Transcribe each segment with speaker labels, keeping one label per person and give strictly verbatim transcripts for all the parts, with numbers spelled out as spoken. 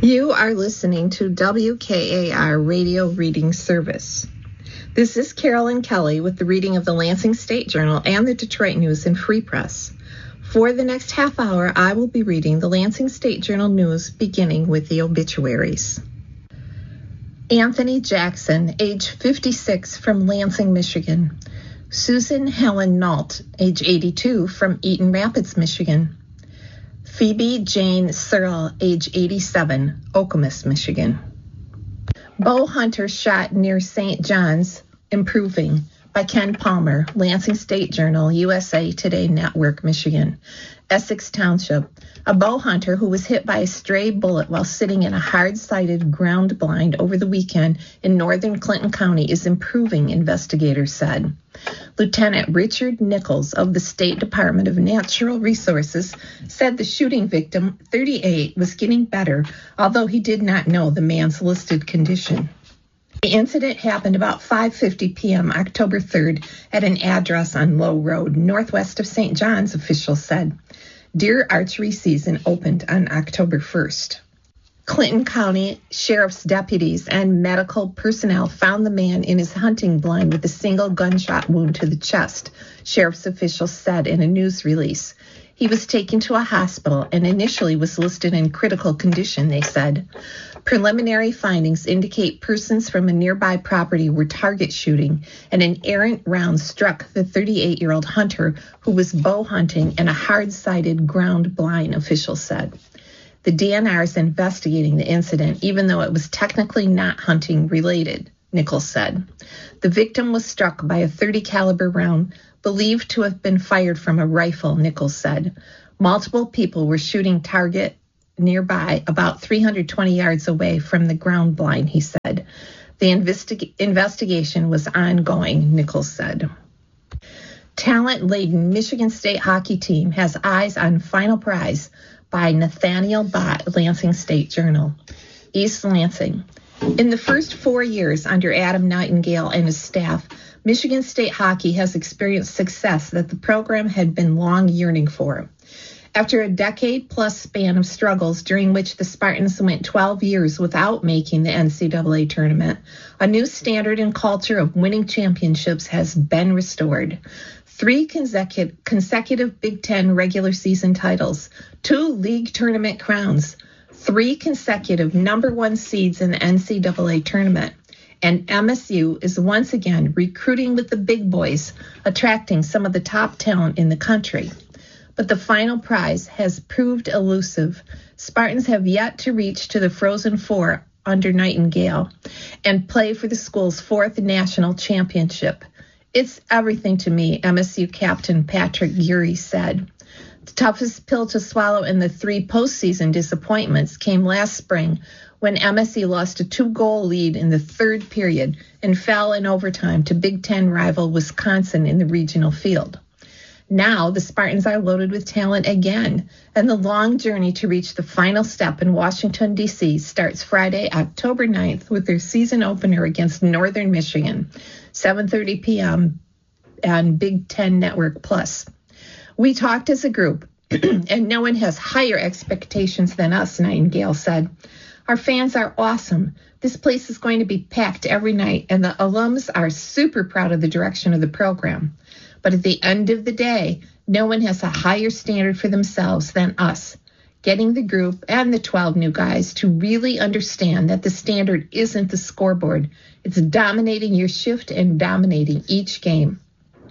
Speaker 1: You are listening to W K A R Radio Reading Service. This is Carolyn Kelly with the reading of the Lansing State Journal and the Detroit News and Free Press. For the next half hour, I will be reading the Lansing State Journal news, beginning with the obituaries. Anthony Jackson, age fifty-six, from Lansing, Michigan. Susan Helen Nault, age eighty-two, from Eaton Rapids, Michigan. Phoebe Jane Searle, age eighty-seven, Okemos, Michigan. Bow hunter shot near Saint John's, improving, by Ken Palmer, Lansing State Journal, U S A Today Network, Michigan. Essex Township. A bow hunter who was hit by a stray bullet while sitting in a hard-sided ground blind over the weekend in northern Clinton County is improving, investigators said. Lieutenant Richard Nichols of the State Department of Natural Resources said the shooting victim, thirty-eight, was getting better, although he did not know the man's listed condition. The incident happened about five fifty p.m. October third at an address on Low Road, northwest of Saint John's, officials said. Deer archery season opened on October first. Clinton County Sheriff's deputies and medical personnel found the man in his hunting blind with a single gunshot wound to the chest, sheriff's officials said in a news release. He was taken to a hospital and initially was listed in critical condition, they said. Preliminary findings indicate persons from a nearby property were target shooting, and an errant round struck the thirty-eight-year-old hunter who was bow hunting in a hard-sided ground blind, officials said. The D N R is investigating the incident, even though it was technically not hunting related, Nichols said. The victim was struck by a thirty caliber round believed to have been fired from a rifle, Nichols said. Multiple people were shooting target nearby, about three hundred twenty yards away from the ground blind, he said. The investi- investigation was ongoing, Nichols said. Talent-laden Michigan State hockey team has eyes on final prize, by Nathaniel Bott, Lansing State Journal. East Lansing. In the first four years under Adam Nightingale and his staff, Michigan State hockey has experienced success that the program had been long yearning for. After a decade-plus span of struggles during which the Spartans went twelve years without making the N C double A tournament, a new standard and culture of winning championships has been restored. Three consecutive, consecutive Big Ten regular season titles, two league tournament crowns, three consecutive number one seeds in the N C double A tournament, and M S U is once again recruiting with the big boys, attracting some of the top talent in the country. But the final prize has proved elusive. Spartans have yet to reach to the Frozen Four under Nightingale and play for the school's fourth national championship. It's everything to me, M S U captain Patrick Geary said. The toughest pill to swallow in the three postseason disappointments came last spring when M S U lost a two-goal lead in the third period and fell in overtime to Big Ten rival Wisconsin in the regional field. Now the Spartans are loaded with talent again, and the long journey to reach the final step in Washington, D C starts Friday, October ninth with their season opener against Northern Michigan, seven thirty p.m. on Big Ten Network Plus. We talked as a group, and no one has higher expectations than us, Nightingale said. Our fans are awesome. This place is going to be packed every night, and the alums are super proud of the direction of the program. But at the end of the day, no one has a higher standard for themselves than us. Getting the group and the twelve new guys to really understand that the standard isn't the scoreboard. It's dominating your shift and dominating each game.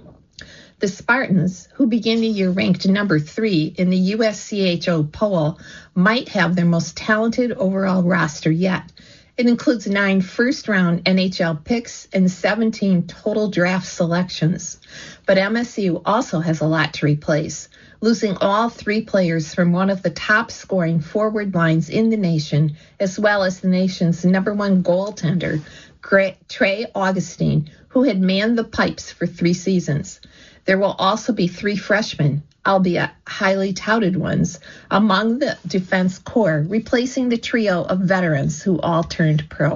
Speaker 1: The Spartans, who begin the year ranked number three in the U S C H O poll, might have their most talented overall roster yet. It includes nine first-round N H L picks and seventeen total draft selections. But M S U also has a lot to replace, losing all three players from one of the top-scoring forward lines in the nation, as well as the nation's number one goaltender, Trey Augustine, who had manned the pipes for three seasons. There will also be three freshmen, albeit highly touted ones, among the defense corps, replacing the trio of veterans who all turned pro.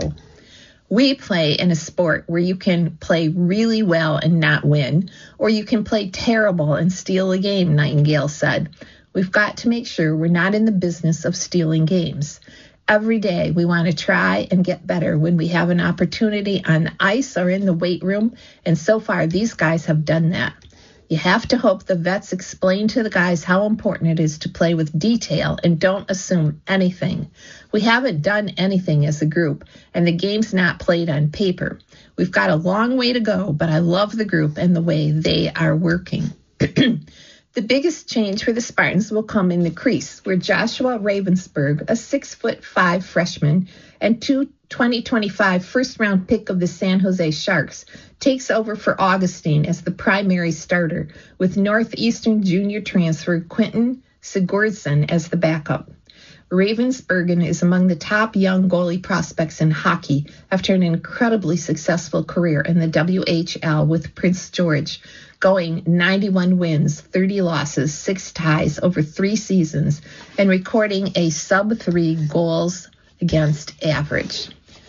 Speaker 1: We play in a sport where you can play really well and not win, or you can play terrible and steal a game, Nightingale said. We've got to make sure we're not in the business of stealing games. Every day we want to try and get better when we have an opportunity on the ice or in the weight room, and so far these guys have done that. You have to hope the vets explain to the guys how important it is to play with detail and don't assume anything. We haven't done anything as a group, and the game's not played on paper. We've got a long way to go, but I love the group and the way they are working. The biggest change for the Spartans will come in the crease, where Joshua Ravensburg, a six foot five freshman and two twenty twenty-five first-round pick of the San Jose Sharks, takes over for Augustine as the primary starter, with Northeastern junior transfer Quentin Sigurdsson as the backup. Ravensburgen is among the top young goalie prospects in hockey after an incredibly successful career in the W H L with Prince George, going ninety-one wins, thirty losses, six ties over three seasons, and recording a sub three goals against average.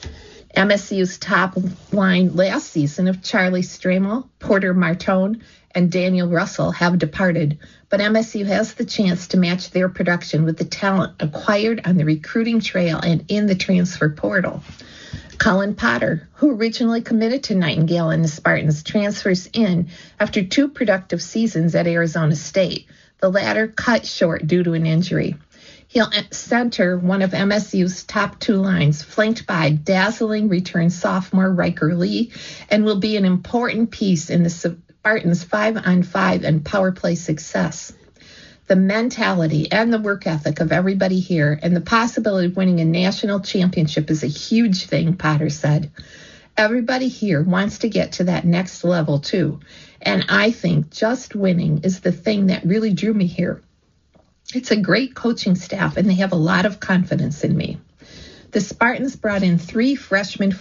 Speaker 1: M S U's top line last season of Charlie Stramel, Porter Martone, and Daniel Russell have departed, but M S U has the chance to match their production with the talent acquired on the recruiting trail and in the transfer portal. Colin Potter, who originally committed to Nightingale and the Spartans, transfers in after two productive seasons at Arizona State, the latter cut short due to an injury. He'll center one of M S U's top two lines, flanked by dazzling return sophomore Riker Lee, and will be an important piece in the Spartans' five-on-five and power play success. The mentality and the work ethic of everybody here and the possibility of winning a national championship is a huge thing, Potter said. Everybody here wants to get to that next level, too, and I think just winning is the thing that really drew me here. It's a great coaching staff, and they have a lot of confidence in me. The Spartans brought in three freshman